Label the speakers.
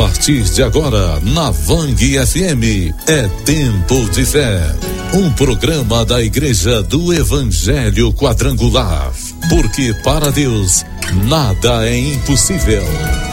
Speaker 1: partir de agora, na Vang FM, é Tempo de Fé. Um programa da Igreja do Evangelho Quadrangular. Porque para Deus, nada é impossível.